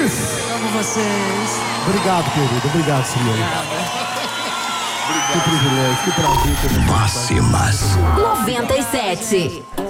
vocês. Amo vocês. Obrigado, querido. Obrigado, senhor. Que privilégio, que prazer. Máximas 97.